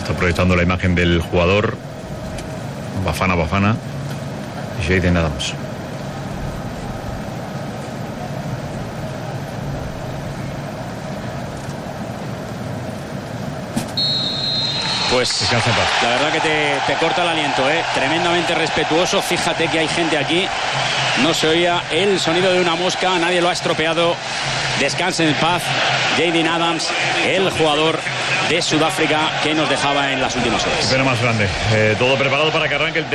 Está proyectando la imagen del jugador Bafana y Jaden Adams. Pues la verdad que te corta el aliento, tremendamente respetuoso. Fíjate que hay gente aquí, no se oía el sonido de una mosca, nadie lo ha estropeado. Descanse en paz Jaden Adams, el jugador de Sudáfrica que nos dejaba en las últimas horas. Pero más grande, todo preparado para que arranque el